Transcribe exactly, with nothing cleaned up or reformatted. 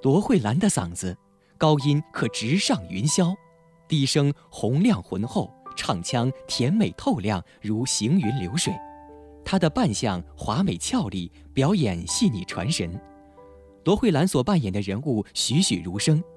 罗慧兰的嗓子，高音可直上云霄，低声洪亮浑厚，唱腔甜美透亮，如行云流水。她的扮相华美俏丽，表演细腻传神。罗慧兰所扮演的人物栩栩如生，